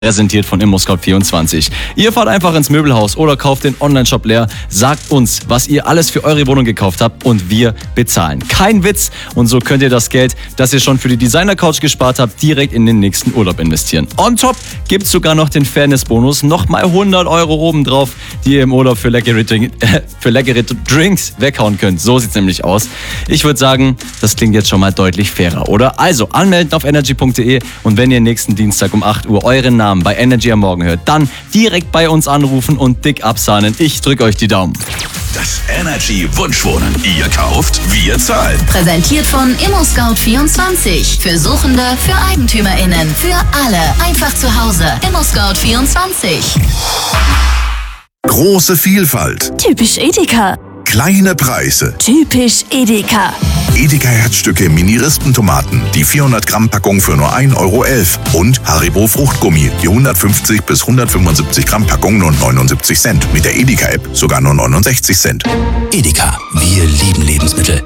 Präsentiert von ImmoScout24. Ihr fahrt einfach ins Möbelhaus oder kauft den Online-Shop leer, sagt uns, was ihr alles für eure Wohnung gekauft habt und wir bezahlen. Kein Witz, und so könnt ihr das Geld, das ihr schon für die Designer-Couch gespart habt, direkt in den nächsten Urlaub investieren. On top gibt's sogar noch den Fairness-Bonus, nochmal 100 Euro obendrauf, die ihr im Urlaub für leckere Drinks weghauen könnt. So sieht's nämlich aus. Ich würde sagen, das klingt jetzt schon mal deutlich fairer, oder? Also anmelden auf energy.de und wenn ihr nächsten Dienstag um 8 Uhr euren Namen bei Energy am Morgen hört, dann direkt bei uns anrufen und dick absahnen. Ich drücke euch die Daumen. Das Energy Wunschwohnen. Ihr kauft, wir zahlen. Präsentiert von ImmoScout24. Für Suchende, für EigentümerInnen, für alle. Einfach zu Hause. ImmoScout24. Große Vielfalt. Typisch Edeka. Kleine Preise. Typisch Edeka. Edeka Herzstücke Mini-Rispentomaten. Die 400 Gramm Packung für nur 1,11 Euro. Und Haribo Fruchtgummi. Die 150 bis 175 Gramm Packung nur 79 Cent. Mit der Edeka-App sogar nur 69 Cent. Edeka, wir lieben Lebensmittel.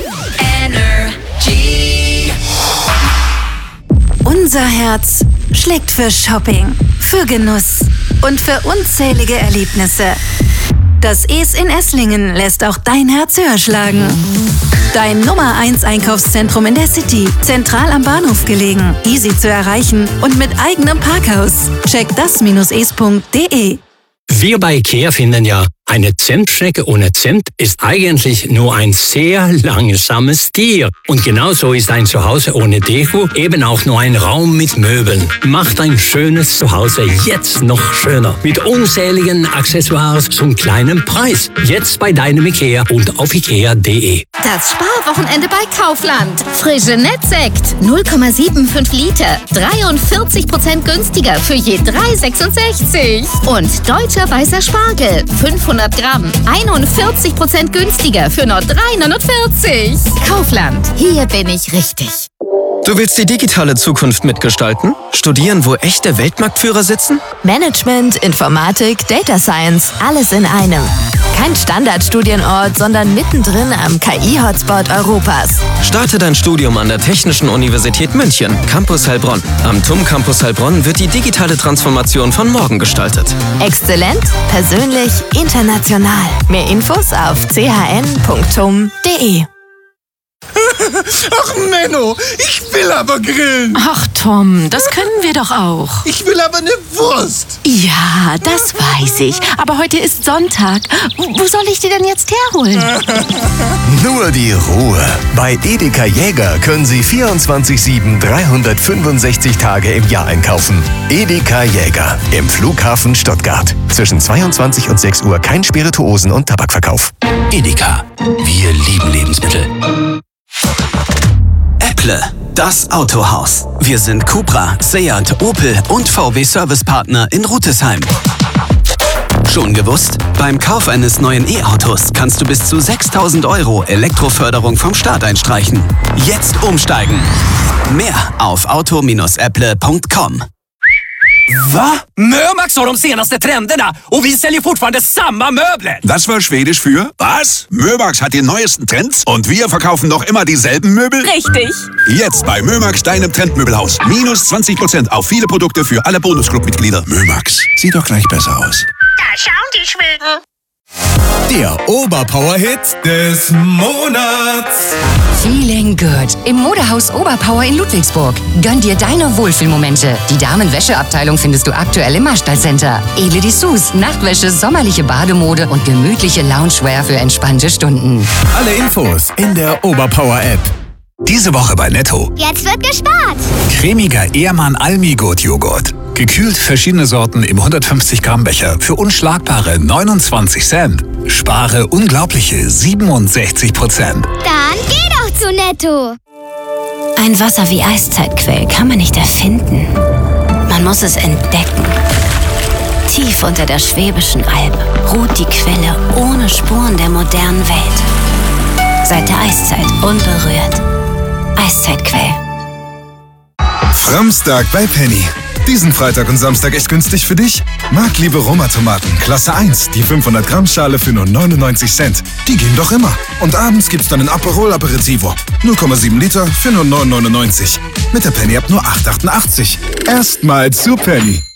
Energy. Unser Herz schlägt für Shopping, für Genuss und für unzählige Erlebnisse. Das Es in Esslingen lässt auch dein Herz höher schlagen. Dein Nummer 1 Einkaufszentrum in der City, zentral am Bahnhof gelegen, easy zu erreichen und mit eigenem Parkhaus. Check das-es.de. Wir bei IKEA finden ja, eine Zimtschnecke ohne Zimt ist eigentlich nur ein sehr langsames Tier. Und genauso ist ein Zuhause ohne Deko eben auch nur ein Raum mit Möbeln. Macht ein schönes Zuhause jetzt noch schöner. Mit unzähligen Accessoires zum kleinen Preis. Jetzt bei deinem IKEA und auf ikea.de. Das Sparwochenende bei Kaufland. Frische Nettsekt. 0,75 Liter. 43% günstiger für je 3,66. Und deutscher weißer Spargel. 500 Gramm. 41% günstiger für nur 3,49. Kaufland. Hier bin ich richtig. Du willst die digitale Zukunft mitgestalten? Studieren, wo echte Weltmarktführer sitzen? Management, Informatik, Data Science, alles in einem. Kein Standardstudienort, sondern mittendrin am KI-Hotspot Europas. Starte dein Studium an der Technischen Universität München, Campus Heilbronn. Am TUM Campus Heilbronn wird die digitale Transformation von morgen gestaltet. Exzellent, persönlich, international. Mehr Infos auf chn.tum.de. Ach Menno, ich will aber grillen. Ach Tom, das können wir doch auch. Ich will aber eine Wurst. Ja, das weiß ich. Aber heute ist Sonntag. Wo soll ich die denn jetzt herholen? Nur die Ruhe. Bei Edeka Jäger können Sie 24/7 365 Tage im Jahr einkaufen. Edeka Jäger im Flughafen Stuttgart. Zwischen 22 und 6 Uhr kein Spirituosen- und Tabakverkauf. Edeka, wir lieben Lebensmittel. Apple, das Autohaus. Wir sind Cupra, Seat, Opel und VW Servicepartner in Rütesheim. Schon gewusst? Beim Kauf eines neuen E-Autos kannst du bis zu 6.000 Euro Elektroförderung vom Staat einstreichen. Jetzt umsteigen. Mehr auf auto-apple.com. Va? Mömax har de senaste trenderna och vi säljer fortfarande samma möbler. Das war Schwedisch für was? Mömax hat die neuesten Trends und wir verkaufen noch immer dieselben Möbel? Richtig. Jetzt bei Mömax, deinem Trendmöbelhaus. Minus 20% auf viele Produkte für alle Bonusclub-Mitglieder. Mömax, sieht doch gleich besser aus. Da schauen die Schweden. Der Oberpower-Hit des Monats. Feeling good. Im Modehaus Oberpower in Ludwigsburg. Gönn dir deine Wohlfühlmomente. Die Damenwäscheabteilung findest du aktuell im Marstall-Center. Edle Dessous, Nachtwäsche, sommerliche Bademode und gemütliche Loungewear für entspannte Stunden. Alle Infos in der Oberpower-App. Diese Woche bei Netto. Jetzt wird gespart. Cremiger Ehrmann Almi-Gurt-Joghurt. Gekühlt verschiedene Sorten im 150 Gramm Becher für unschlagbare 29 Cent. Spare unglaubliche 67%. Dann geh doch zu Netto. Ein Wasser wie Eiszeitquell kann man nicht erfinden. Man muss es entdecken. Tief unter der Schwäbischen Alb ruht die Quelle ohne Spuren der modernen Welt. Seit der Eiszeit unberührt. Eiszeitquell. Samstag bei Penny. Diesen Freitag und Samstag echt günstig für dich? Marktliebe Roma-Tomaten, Klasse 1, die 500 Gramm Schale für nur 99 Cent. Die gehen doch immer. Und abends gibt's dann ein Aperol Aperitivo. 0,7 Liter für nur 9,99. Mit der Penny-App nur 8,88. Erstmal zu Penny.